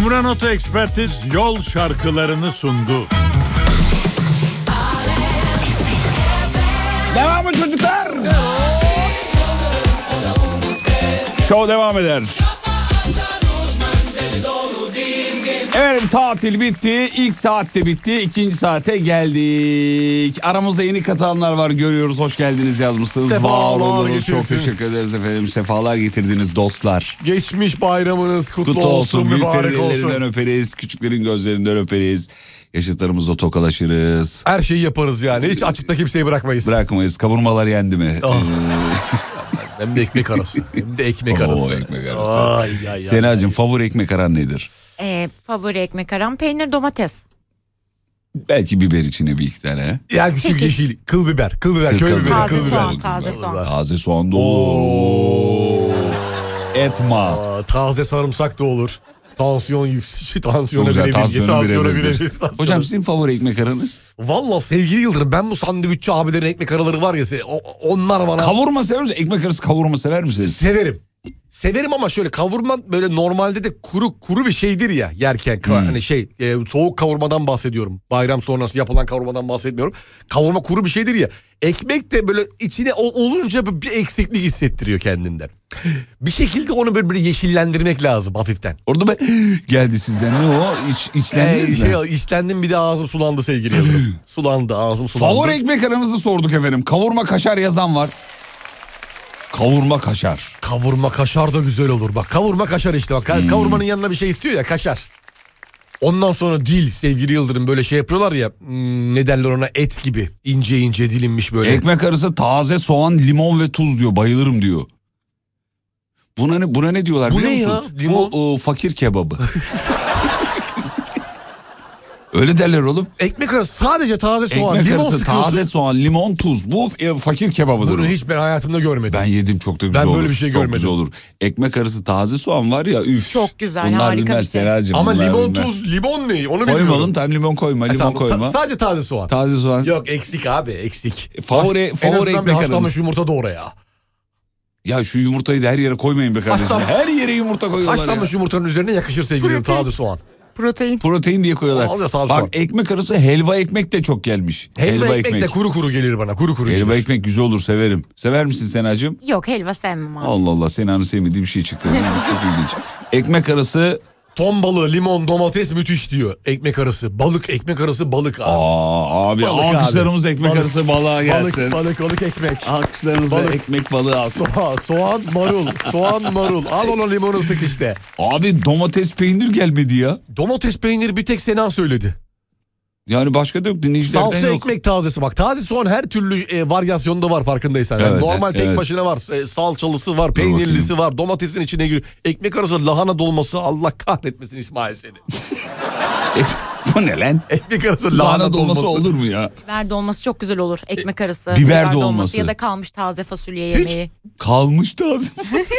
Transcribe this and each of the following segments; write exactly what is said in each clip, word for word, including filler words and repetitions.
Umranoto Ekspertiz yol şarkılarını sundu. Devam mı çocuklar? Show devam eder. Evet, tatil bitti. İlk saatte bitti. İkinci saate geldik. Aramızda yeni katılanlar var, görüyoruz. Hoş geldiniz yazmışsınız. Sefalar var olunuz. getirdin. Çok teşekkür ederiz efendim. Sefalar getirdiniz dostlar. Geçmiş bayramınız kutlu, Kutlu olsun. olsun, Büyüklerin mübarek olsun. ellerinden öperiz. Küçüklerin gözlerinden öperiz. Yaşıtlarımızla tokalaşırız. Her şeyi yaparız yani. Hiç açıkta kimseyi bırakmayız. Bırakmayız. Kavurmalar yendi mi? Oh. Hem de ekmek arası. Hem de ekmek Oo, arası. ekmek arası. Ay, ay, ay, Senacığım, ay. favori ekmek aran nedir? Ee, favori ekmek aram peynir domates. Belki biber içine bir iki tane. Ya küçük yeşil. Kıl biber. Kıl biber. Kıl- Köy kıl biberi. biber. Taze Kıl biber. soğan, taze soğan. Taze soğan da Oo. olur. Etma. Aa, taze sarımsak da olur. Tansiyon yüksek. Tansiyona Çok güzel, birebir. tansiyonu Tansiyona birebir. birebir. Hocam sizin favori ekmek aranız? Valla sevgili Yıldırım, ben bu sandviççi abilerin ekmek araları var ya, o- onlar bana... Kavurma sever misiniz? Ekmek arası kavurma sever misiniz? Severim. Severim ama şöyle, kavurma böyle normalde de kuru kuru bir şeydir ya yerken. Ka- Hmm. Hani şey e, soğuk kavurmadan bahsediyorum. Bayram sonrası yapılan kavurmadan bahsetmiyorum. Kavurma kuru bir şeydir ya. Ekmek de böyle içine ol- olunca bir eksiklik hissettiriyor kendinden. Bir şekilde onu böyle, böyle yeşillendirmek lazım hafiften. Orada ben geldi sizden, ne o? İç, içlendiniz Ee, mi? şey, içlendim, bir de ağzım sulandı sevgili Yıldırım. Sulandı, ağzım sulandı. Favori ekmek aranızı sorduk efendim. Kavurma kaşar yazan var. Kavurma kaşar. Kavurma kaşar da güzel olur bak. Kavurma kaşar işte bak. Ka- Hmm. Kavurmanın yanına bir şey istiyor ya, kaşar. Ondan sonra dil sevgili Yıldırım, böyle şey yapıyorlar ya, hmm, ne derler ona, et gibi ince ince dilinmiş böyle. Ekmek arası taze soğan, limon ve tuz diyor. Bayılırım diyor. Buna ne, buna ne diyorlar Bu biliyor ne musun? ya? Limon- Bu o, fakir kebabı. Öyle derler oğlum. Ekmek arası sadece taze soğan, Ekmek limon arası sıkıyorsun. taze soğan, limon, tuz. Bu e, fakir kebabıdır. Bunu o. hiç ben hayatımda görmedim. Ben yedim, çok da güzel Ben olur. böyle bir şey çok görmedim. güzel olur. Ekmek arası taze soğan var ya, üf. Çok güzel, Bunlar harika bilmez bir şey. Senacığım, Ama bunlar limon bilmez. tuz, limon ne? Onu Koyma bilmiyorum. oğlum, tam limon koyma, E, limon tamam, koyma. ta- sadece taze soğan. Taze soğan. Yok, eksik abi, eksik. Favori- en favori azından bir ekmek haşlanmış aranız. yumurta doğra ya. Ya şu yumurtayı da her yere koymayın be kardeşim. Haşlan- Her yere yumurta koyuyorlar Haşlanmış ya. yumurtanın üzerine yakışır sevgili Yıldırım, taze soğan. Protein. Protein diye koyuyorlar. Al ya, taze Bak soğan. ekmek arası helva ekmek de çok gelmiş. Helva, ekmek, de kuru kuru gelir bana, kuru kuru Helva gelir. ekmek güzel olur, severim. Sever misin Senacığım? Yok, helva sevmem abi. Allah Allah, Sena'nın sevmediği bir şey çıktı. Çok ilginç. Ekmek arası... Ton balığı, limon, domates müthiş diyor. Ekmek arası. Balık, ekmek arası balık abi. Aa abi, Balık alkışlarımız abi. ekmek Balık, arası balığa gelsin. Balık, balık, balık ekmek. Alkışlarınızla Balık. ekmek balığı al. Soğan, soğan, marul. Soğan, marul. Al ona limonu sık işte. Abi domates peynir gelmedi ya. Domates peyniri bir tek Sena söyledi. Yani başka da yok, dinleyicilerden Salça yok. ekmek tazesi bak. Taze soğan her türlü e, varyasyonda var farkındaysan. Yani Evet, normal tek evet. başına var. E, salçalısı var, peynirlisi var. Domatesin içine giriyor. Ekmek arası lahana dolması, Allah kahretmesin İsmail seni. Bu ne lan? Ekmek arası Lahana lahana dolması dolması. olur mu ya? Biber dolması çok güzel olur. Ekmek arası. biber dolması. Ya da kalmış taze fasulye yemeği. Kalmış taze.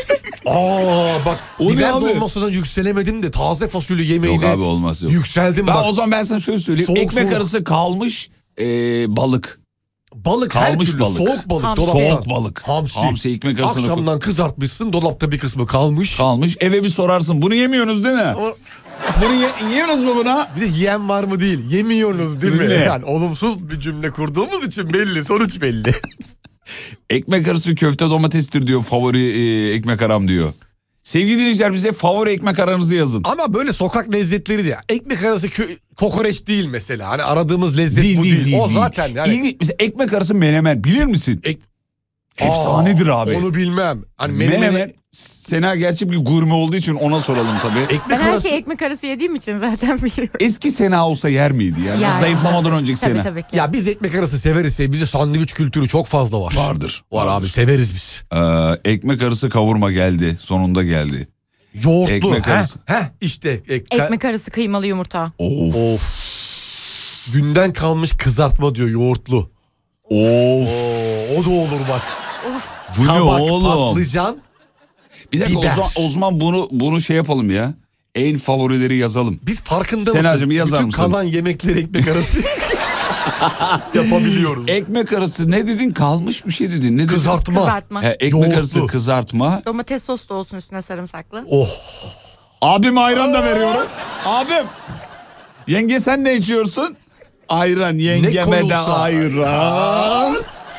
Aa bak, O ne biber abi? dolmasından yükselemedim de taze fasulye yemeğine Yok abi, olmaz, yok. yükseldim Ben bak. o zaman ben sana şöyle söyleyeyim. Soğuk, ekmek soğuk. arası kalmış e, balık. Balık her Kalmış türlü. balık. Soğuk balık. Hamsi. Dolaptan. Soğuk balık. Hamsi. Hamsi ekmek arasına koy- Akşamdan kızartmışsın, dolapta bir kısmı kalmış. kalmış. Eve bir sorarsın. Bunu yemiyorsunuz değil mi? O- Bunu ye- yiyorsunuz mu buna? Bir de yiyen var mı değil. Yemiyorsunuz değil mi? Değil mi? Yani olumsuz bir cümle kurduğumuz için belli. Sonuç belli. Ekmek arası köfte domatestir diyor, favori e, ekmek aram diyor. Sevgili dinleyiciler, bize favori ekmek aranızı yazın. Ama böyle sokak lezzetleri de ya. Ekmek arası kö- kokoreç değil mesela. Hani aradığımız lezzet bu değil. O zaten yani. İlgi- mesela ekmek arası menemen bilir misin? Ek- Efsanedir Aa, abi. Onu bilmem. Hani Menemen, menemeni- Sena gerçi bir gurme olduğu için ona soralım tabii. ekmek Ben her arası. şeyi ekmek arası yediğim için zaten biliyorum. Eski Sena olsa yer miydi? Yani, Yani. zayıflamadan önceki Tabii Sena. tabii ki. Ya biz ekmek arası severiz. Bize sandviç kültürü çok fazla var. Vardır. Var vardır. abi, severiz biz. Ee, ekmek arası kavurma geldi. Sonunda geldi. Yoğurtlu. Ekmek heh, arası. heh, işte. e, ka- Ekmek arası kıymalı yumurta. Of. Of. Dünden kalmış kızartma diyor, yoğurtlu. Of. Oo, o da olur bak. Bu ne Kabak, oğlum? patlıcan. Bir dakika, o biber. zaman, o zaman bunu bunu şey yapalım ya. En favorileri yazalım. Biz farkında Senacığım, mısın? yazar Bütün mısın? kalan yemekleri ekmek arası yapabiliyoruz. Ekmek arası ne dedin? Kalmış bir şey dedin. Ne dedin? Kızartma. Kızartma. He, ekmek Yoğurtlu. arası kızartma. Domates sos da olsun üstüne sarımsaklı. Oh. Abim ayran da veriyorum. Abim. Yenge sen ne içiyorsun? Ayran, yengeme de konulsa. ayran.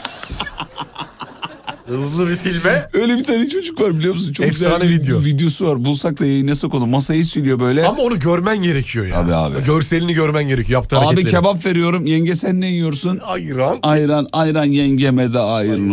Hızlı bir silme. Öyle bir tane çocuk var biliyor musun? Çok Efsane güzel bir video. videosu var. Bulsak da yayınlasak onu. Masayı siliyor böyle. Ama onu görmen gerekiyor ya. Abi, abi. Görselini görmen gerekiyor. Yaptığı Abi hareketleri. kebap veriyorum. Yenge sen ne yiyorsun? Ayran. Ayran, ayran yengeme de ayran.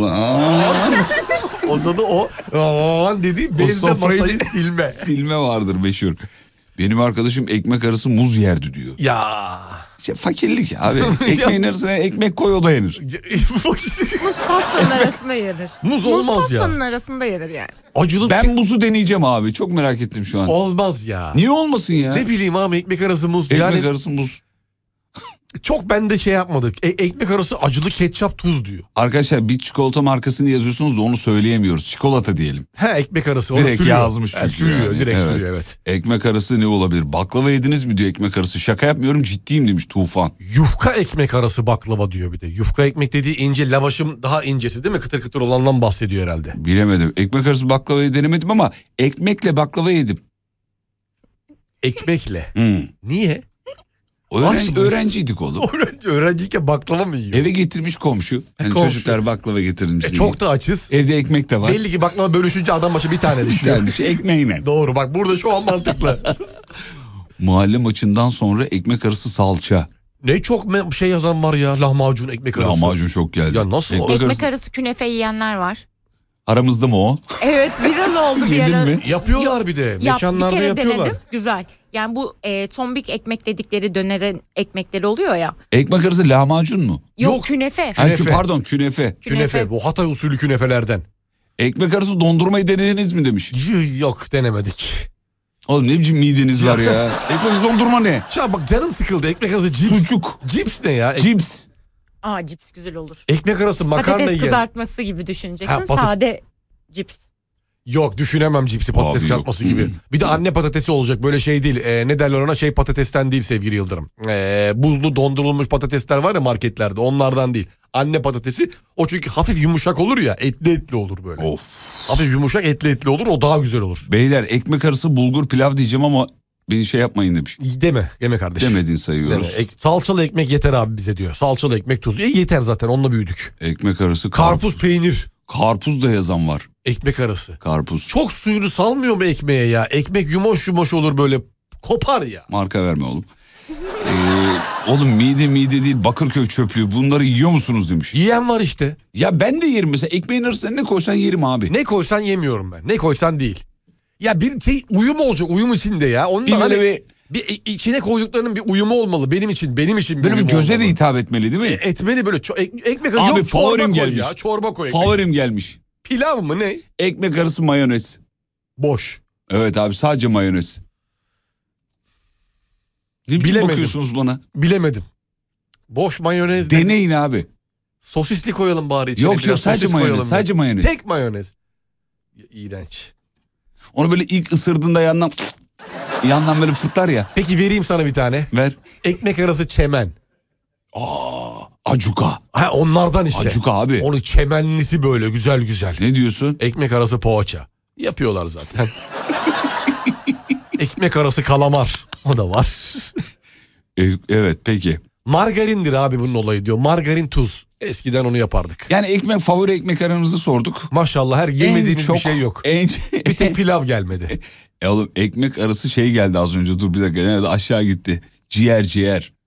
O da o. Aman dedi. O Bezde sofrayı masayı silme. silme vardır meşhur. Benim arkadaşım ekmek arası muz yerdi diyor. Ya. İşte fakirlik abi. Ekmeğin arasına ekmek koy o da yenir. Muz pastanın arasında yenir. Muz olmaz ya. pastanın arasında yenir yani. Acılı Ben muzu deneyeceğim abi. Çok merak ettim şu an. olmaz ya. Niye olmasın ya? Ne bileyim abi ekmek arası muz. Ekmek yani arası muz. çok bende şey yapmadık. E- ekmek arası acılı ketçap tuz diyor. Arkadaşlar bir çikolata markasını yazıyorsunuz da onu söyleyemiyoruz. Çikolata diyelim. He ekmek arası. Onu Direkt sürüyor. yazmış He, çünkü sürüyor. yani. Direkt Evet. sürüyor evet. Ekmek arası ne olabilir? Baklava yediniz mi diyor ekmek arası. Şaka yapmıyorum ciddiyim demiş Tufan. Yufka ekmek arası baklava diyor bir de. Yufka ekmek dediği ince lavaşım daha incesi değil mi? Kıtır kıtır olandan bahsediyor herhalde. Bilemedim. Ekmek arası baklavayı denemedim ama ekmekle baklava yedim. Ekmekle. Hmm. Niye? Öğren- Aç- öğrenciydik oğlum. Öğrenci, öğrenciyken baklava mı yiyor? Eve getirmiş komşu. Yani Komşu. çocuklar baklava getirmiş. E, çok da açız. Evde ekmek de var. Belli ki baklava bölüşünce adam başı bir tane Bir düşüyor. tane şey ekmeğine. Doğru bak burada şu an mantıklı. Mahalle maçından sonra ekmek arası salça. Ne çok me- şey yazan var ya lahmacun ekmek arası. Lahmacun çok geldi. Ya nasıl o? Ekmek, Ekmek arası... arası künefe yiyenler var. Aramızda mı o? Evet viral oldu bir Yedin ara. mi? Yapıyorlar bir de. Yap, bir Mekanlarda kere yapıyorlar. denedim. Güzel. Yani bu e, tombik ekmek dedikleri dönerin ekmekleri oluyor ya. Ekmek arası lahmacun mu? Yok, Yok. künefe. Ha, Künefe. kü- pardon künefe. Künefe. Bu Hatay usulü künefelerden. Ekmek arası dondurmayı denediniz mi demiş. Y- Yok denemedik. Oğlum ne biçim mideniz var ya. Ekmek arası dondurma ne? Şu an bak canım sıkıldı. Ekmek arası cips. Sucuk. Cips ne ya? Ek- Cips. Aa cips güzel olur. ekmek arası makarna Patates yiyen. kızartması gibi düşüneceksin. Ha, patat- Sade cips. Yok düşünemem cipsi patates Abi yok. kızartması gibi. Bir de anne patatesi olacak böyle şey değil. Ee, ne derler ona şey patatesten değil sevgili Yıldırım. Ee, buzlu dondurulmuş patatesler var ya marketlerde onlardan değil. Anne patatesi o çünkü hafif yumuşak olur ya etli etli olur böyle. Of. Hafif yumuşak etli etli olur o daha güzel olur. Beyler ekmek arası bulgur pilav diyeceğim ama beni şey yapmayın demiş. Deme deme kardeşim. Demedin Deme. sayıyoruz. Ek- salçalı ekmek yeter abi bize diyor. Salçalı ekmek tuz. E yeter zaten onunla büyüdük. Ekmek arası karpuz. Karpuz peynir. Karpuz da yazan var. Ekmek arası. Karpuz. Çok suyunu salmıyor mu ekmeğe ya? Ekmek yumoş yumoş olur böyle kopar ya. Marka verme oğlum. Ee, oğlum mide mide değil Bakırköy çöplüğü bunları yiyor musunuz demiş. Yiyen var işte. Ya ben de yerim mesela ekmeğin arasına ne koysan yerim abi. Ne koysan yemiyorum ben. Ne koysan değil. Ya bir şey uyum olacak uyum içinde ya. Onun Bir da böyle hani bir, bir i- içine koyduklarının bir uyumu olmalı. Benim için benim için bir böyle bir uyumu göze de olmalı. hitap etmeli değil mi? E, etmeli böyle ço- ek- ekmek Abi yok çorba favorim koy gelmiş. ya. Çorba koy. ekmek. Favorim gelmiş. Pilav mı ne? Ekmek arası mayonez. Boş. Evet abi sadece mayonez. Ne biçim Bilemedim. bakıyorsunuz bana? Bilemedim. Boş mayonez. de- Deneyin abi. Sosisli koyalım bari içine. Yok biraz yok sadece sosis mayonez. koyalım Sadece bir. mayonez. Tek mayonez. İğrenç. Onu böyle ilk ısırdığında yandan yandan böyle fırtlar ya. Peki vereyim sana bir tane. Ver. Ekmek arası çemen. Aa, acuka. Ha onlardan işte. Acuka abi. Onun çemenlisi böyle güzel güzel. Ne diyorsun? Ekmek arası poğaça. Yapıyorlar zaten. Ekmek arası kalamar. O da var. E, evet peki. Margarindir abi bunun olayı diyor. Margarin tuz. Eskiden onu yapardık. Yani ekmek favori ekmek aranızı sorduk. Maşallah her En yemediğimiz çok- bir şey yok. En... Bir tek pilav gelmedi. E oğlum ekmek arası şey geldi az önce dur bir dakika nerede aşağı gitti. Ciğer ciğer.